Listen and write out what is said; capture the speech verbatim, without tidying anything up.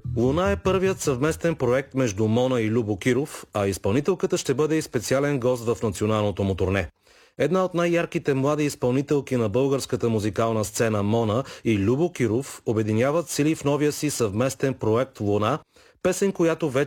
Луна е първият съвместен проект между Мона и Любо Киров, а изпълнителката ще бъде и специален гост в националното му турне. Една от най-ярките млади изпълнителки на българската музикална сцена Мона и Любо Киров обединяват сили в новия си съвместен проект Луна, песен, която вече